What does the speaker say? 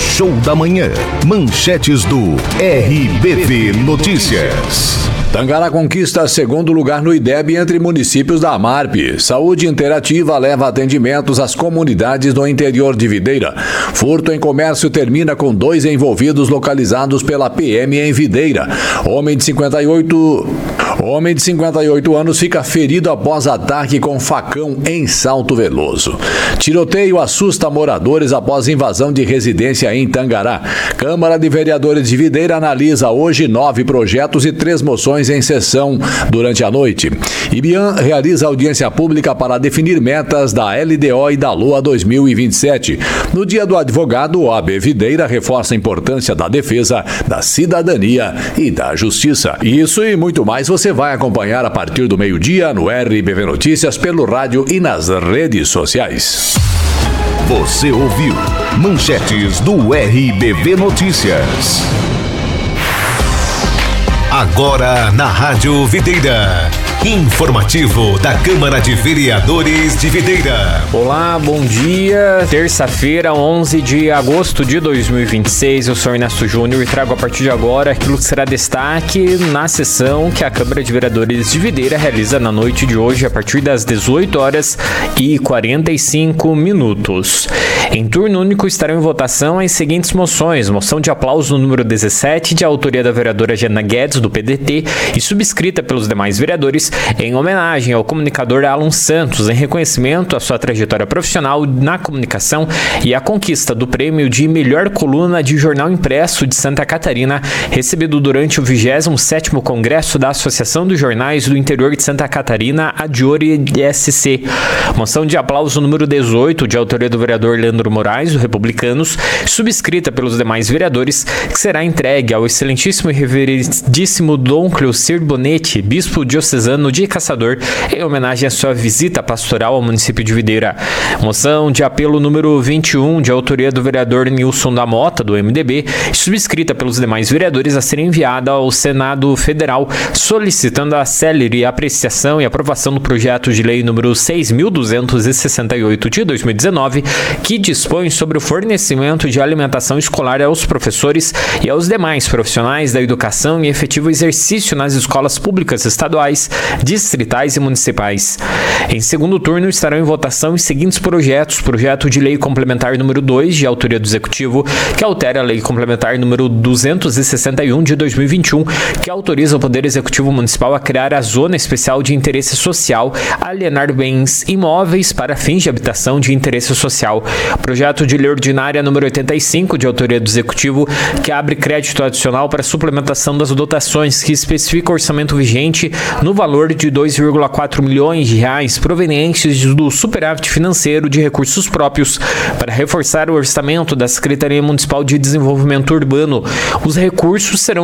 Show da Manhã. Manchetes do RBV Notícias. Tangará conquista segundo lugar no IDEB entre municípios da Amarp. Saúde Interativa leva atendimentos às comunidades do interior de Videira. Furto em comércio termina com 2 envolvidos localizados pela PM em Videira. Homem de 58 anos fica ferido após ataque com facão em Salto Veloso. Tiroteio assusta moradores após invasão de residência em Tangará. Câmara de Vereadores de Videira analisa hoje 9 projetos e 3 moções em sessão durante a noite. Ibiam realiza audiência pública para definir metas da LDO e da LOA 2027. No Dia do Advogado, o AB Videira reforça a importância da defesa, da cidadania e da justiça. Isso e muito mais você vai acompanhar a partir do meio-dia no RBV Notícias, pelo rádio e nas redes sociais. Você ouviu Manchetes do RBV Notícias. Agora na Rádio Videira. Informativo da Câmara de Vereadores de Videira. Olá, bom dia. Terça-feira, 11 de agosto de 2026. Eu sou Ernesto Júnior e trago a partir de agora aquilo que será destaque na sessão que a Câmara de Vereadores de Videira realiza na noite de hoje a partir das 18h45. Em turno único estarão em votação as seguintes moções: moção de aplauso no número 17, de autoria da vereadora Jana Guedes, do PDT, e subscrita pelos demais vereadores, em homenagem ao comunicador Alan Santos, em reconhecimento à sua trajetória profissional na comunicação e à conquista do prêmio de melhor coluna de jornal impresso de Santa Catarina, recebido durante o 27º Congresso da Associação dos Jornais do Interior de Santa Catarina, a Diori SC. Moção de aplauso número 18, de autoria do vereador Leandro Moraes, do Republicanos, subscrita pelos demais vereadores, que será entregue ao excelentíssimo e reverendíssimo Dom Cleocir Bonetti, bispo diocesano de Caçador, em homenagem à sua visita pastoral ao município de Videira. Moção de apelo número 21, de autoria do vereador Nilson da Mota, do MDB, subscrita pelos demais vereadores, a ser enviada ao Senado Federal, solicitando a célere apreciação e aprovação do projeto de lei número 6.268 de 2019, que dispõe sobre o fornecimento de alimentação escolar aos professores e aos demais profissionais da educação e efetivo exercício nas escolas públicas estaduais, distritais e municipais. Em segundo turno estarão em votação os seguintes projetos: projeto de lei complementar número 2, de autoria do Executivo, que altera a lei complementar número 261 de 2021, que autoriza o Poder Executivo Municipal a criar a Zona Especial de Interesse Social, alienar bens imóveis para fins de habitação de interesse social. Projeto de lei ordinária número 85, de autoria do Executivo, que abre crédito adicional para suplementação das dotações, que especifica o orçamento vigente no valor de 2,4 milhões de reais provenientes do superávit financeiro de recursos próprios para reforçar o orçamento da Secretaria Municipal de Desenvolvimento Urbano. Os recursos serão